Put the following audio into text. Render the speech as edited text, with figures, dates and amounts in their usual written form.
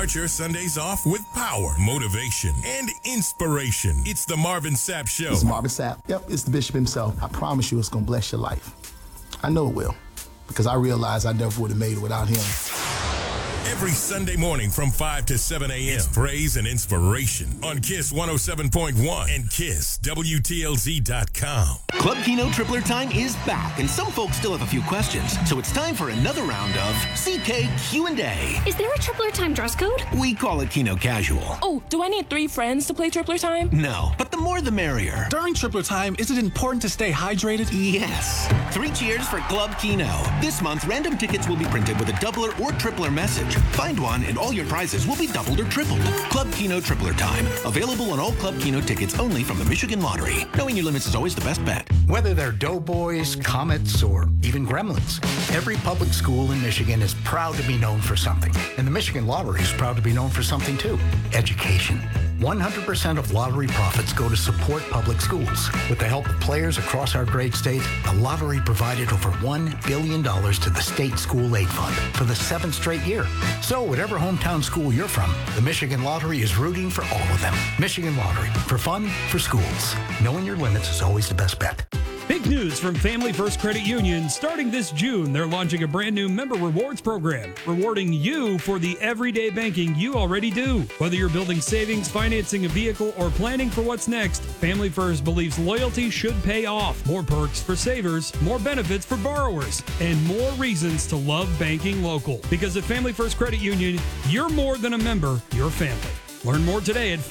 Start your Sundays off with power, motivation, and inspiration. It's the Marvin Sapp Show. It's Marvin Sapp. Yep, it's the Bishop himself. I promise you it's going to bless your life. I know it will, because I realize I never would have made it without him. Every Sunday morning from 5 to 7 a.m. It's praise and inspiration on KISS 107.1 and KISSWTLZ.com. Club Kino Tripler Time is back, and some folks still have a few questions. So it's time for another round of CK Q&A. Is there a Tripler Time dress code? We call it Kino Casual. Oh, do I need 3 friends to play Tripler Time? No, but the more the merrier. During Tripler Time, is it important to stay hydrated? Yes. 3 cheers for Club Kino. This month, random tickets will be printed with a doubler or tripler message. Find one and all your prizes will be doubled or tripled. Club Kino Tripler Time. Available on all Club Kino tickets only from the Michigan Lottery. Knowing your limits is always the best bet. Whether they're Doughboys, Comets, or even Gremlins, every public school in Michigan is proud to be known for something. And the Michigan Lottery is proud to be known for something too. Education. 100% of lottery profits go to support public schools. With the help of players across our great state, the lottery provided over $1 billion to the state school aid fund for the 7th straight year. So whatever hometown school you're from, the Michigan Lottery is rooting for all of them. Michigan Lottery, for fun, for schools. Knowing your limits is always the best bet. Big news from Family First Credit Union. Starting this June, they're launching a brand new member rewards program, rewarding you for the everyday banking you already do. Whether you're building savings, financing a vehicle, or planning for what's next, Family First believes loyalty should pay off. More perks for savers, more benefits for borrowers, and more reasons to love banking local. Because at Family First Credit Union, you're more than a member, you're family. Learn more today at